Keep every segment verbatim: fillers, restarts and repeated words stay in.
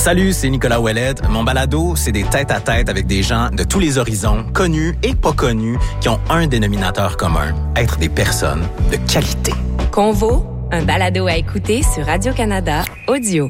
Salut, c'est Nicolas Ouellette. Mon balado, c'est des tête-à-tête avec des gens de tous les horizons, connus et pas connus, qui ont un dénominateur commun, être des personnes de qualité. Convo, un balado à écouter sur Radio-Canada Audio.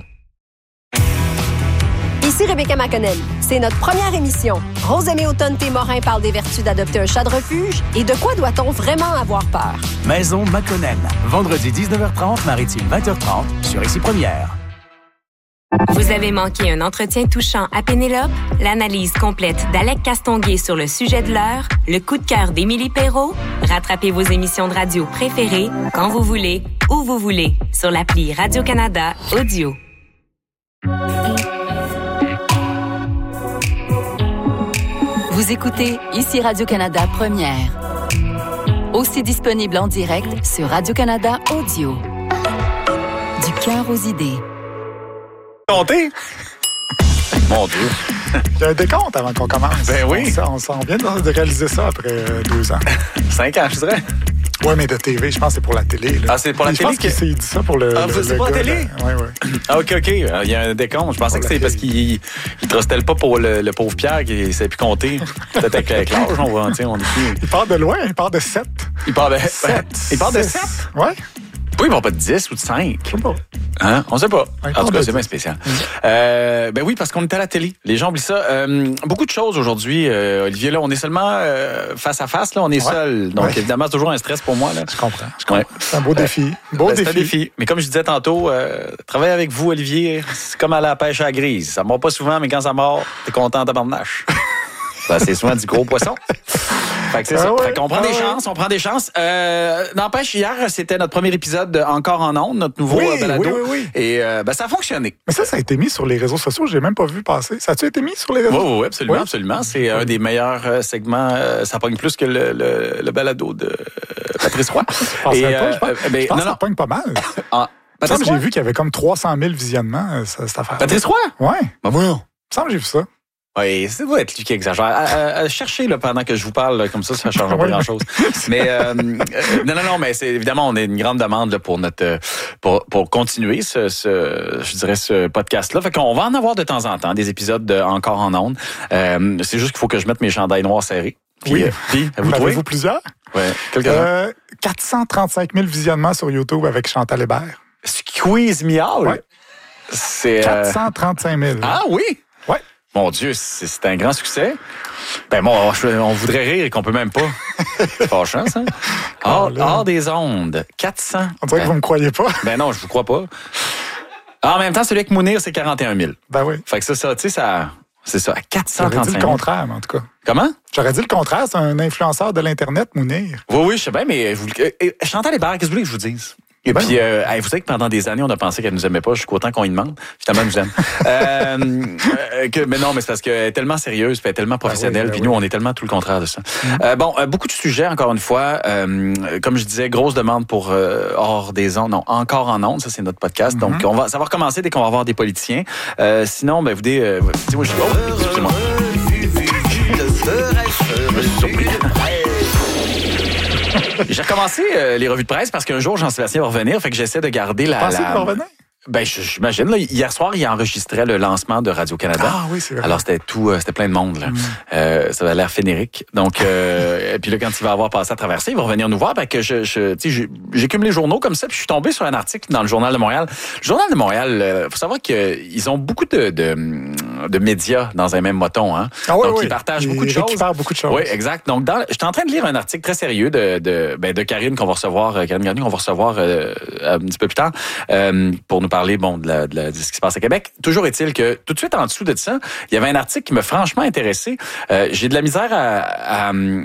Ici Rebecca McConnell. C'est notre première émission. Rosemée Automne-Témorin parle des vertus d'adopter un chat de refuge et de quoi doit-on vraiment avoir peur. Maison McConnell. Vendredi dix-neuf heures trente, Maritime vingt heures trente, sur Ici Première. Vous avez manqué un entretien touchant à Pénélope? L'analyse complète d'Alec Castonguay sur le sujet de l'heure? Le coup de cœur d'Émilie Perrault? Rattrapez vos émissions de radio préférées quand vous voulez, où vous voulez, sur l'appli Radio-Canada Audio. Vous écoutez Ici Radio-Canada Première. Aussi disponible en direct sur Radio-Canada Audio. Du cœur aux idées. Compter? Mon Dieu. Il y a un décompte avant qu'on commence. Ben oui. On, on, on vient de réaliser ça après euh, deux ans. Cinq ans, je dirais. Oui, mais de T V, je pense que c'est pour la télé. Là. Ah, c'est pour la je télé? Je pense qu'il dit ça pour le. Ah, le, c'est le pour la gars, télé? Oui, oui. Ah, OK, OK. Il y a un décompte. Je pensais pour que c'était parce qu'il ne trustait pas pour le, le pauvre Pierre qui ne savait plus compter. Peut-être avec, avec l'âge, on va. On est plus... Il part de loin, il part de sept. Il part de sept. Il part de sept? Oui. Oui, il part pas de dix ou de cinq. Je sais pas. Hein? On sait pas. Ouais, en tout cas, c'est dix. bien spécial. Mmh. Euh, ben oui, parce qu'on est à la télé. Les gens oublient ça. Euh, beaucoup de choses aujourd'hui, euh, Olivier. Là, on est seulement euh, face à face. Là, on est ouais. seul. Donc, ouais. évidemment, c'est toujours un stress pour moi. Là. Je comprends. Je comprends. Ouais. C'est un beau défi. Beau ben, défi. C'est un défi. Mais comme je disais tantôt, euh, travailler avec vous, Olivier, c'est comme aller à la pêche à la grise. Ça mord pas souvent, mais quand ça mord, t'es content de barnache. Ben, c'est souvent du gros poisson. Fait que c'est ah ça. Ouais, fait qu'on prend ah des ouais. chances, on prend des chances. Euh, n'empêche, hier, c'était notre premier épisode de Encore en ondes, notre nouveau oui, balado. Oui, oui, oui. Et euh, ben, ça a fonctionné. Mais ça, ça a été mis sur les réseaux sociaux. Je l'ai même pas vu passer. Ça a-tu été mis sur les réseaux sociaux? Oui, oui, absolument, oui. absolument. C'est oui. un des meilleurs euh, segments. Euh, ça pogne plus que le, le, le balado de euh, Patrice Roy. je Et, pas, euh, je pense, euh, ben, je pense non, que ça pogne pas mal. ah, Patrice Roy? J'ai vu qu'il y avait comme trois cent mille visionnements, cette affaire. Patrice Roy? Oui. Ben bon. Il me semble que j'ai vu ça. Oui, c'est doit être lui qui exagère. À, à, à chercher là, pendant que je vous parle, là, comme ça, ça ne change pas grand-chose. Mais euh, euh, non, non, non, mais c'est évidemment, on a une grande demande là, pour notre pour, pour continuer ce, ce, je dirais, ce podcast-là. Fait qu'on va en avoir de temps en temps, des épisodes de Encore en ondes. Euh, c'est juste qu'il faut que je mette mes chandails noirs serrés. Puis, oui. Euh, puis, vous trouvez? Avez-vous plusieurs? Oui, quelques-uns. Euh, quatre cent trente-cinq mille visionnements sur YouTube avec Chantal Hébert. Squeeze me out? Ouais. C'est quatre cent trente-cinq mille. Ah oui? Oui. Mon Dieu, c'est, c'est un grand succès. Ben bon, on voudrait rire et qu'on peut même pas. C'est fâchant, ça. Hors, hors des ondes, quatre cents. On dirait ben, que vous me croyez pas. Ben non, je vous crois pas. En même temps, celui avec Mounir, c'est quarante et un mille. Ben oui. Fait que ça, ça tu sais, ça... C'est ça, à quatre cent trente-cinq mille. J'aurais dit le contraire, mais en tout cas. Comment? J'aurais dit le contraire, c'est un influenceur de l'Internet, Mounir. Oui, oui, je sais bien, mais vous... Chantal Hébert, qu'est-ce que vous voulez que je vous dise? Et ben, puis, euh, vous savez que pendant des années, on a pensé qu'elle nous aimait pas jusqu'au temps qu'on y demande. Finalement, elle nous aime. euh, euh, que, mais non, mais c'est parce qu'elle est tellement sérieuse, puis elle est tellement professionnelle, ben oui, ben puis oui. nous, on est tellement tout le contraire de ça. Mm-hmm. Euh, bon, euh, beaucoup de sujets, encore une fois. Euh, comme je disais, grosse demande pour euh, hors des ondes, non, Encore en ondes, ça c'est notre podcast. Mm-hmm. Donc, on va, ça va recommencer dès qu'on va avoir des politiciens. Euh, sinon, ben, vous dites, euh, moi, je suis... Oh, excusez-moi. Je suis surpris. J'ai recommencé euh, les revues de presse parce qu'un jour, Jean-Sébastien va revenir, fait que j'essaie de garder la... Pensez la... qu'il va revenir? Ben, j'imagine. Là, hier soir, il enregistrait le lancement de Radio-Canada. Ah oui, c'est vrai. Alors, c'était tout, c'était plein de monde. Là. Mm. Euh, ça avait l'air fénérique. Donc, euh, et puis là, quand il va avoir passé à traverser, il va revenir nous voir. Ben, que je, je, tu sais, j'écume les journaux comme ça, puis je suis tombé sur un article dans le Journal de Montréal. Le Journal de Montréal, euh, faut savoir qu'ils ont beaucoup de, de, de médias dans un même moton. Hein. Ah oui, Donc, oui. ils partagent ils beaucoup de choses. Ils partagent beaucoup de choses. Oui, exact. Donc, dans, j'étais en train de lire un article très sérieux de, de, ben, de Karine qu'on va recevoir, Karine Gagnon qu'on va recevoir euh, un petit peu plus tard, euh, pour nous parler, bon, de la, de, la, de ce qui se passe à Québec. Toujours est-il que tout de suite en dessous de ça, il y avait un article qui m'a franchement intéressé. Euh, j'ai de la misère à, à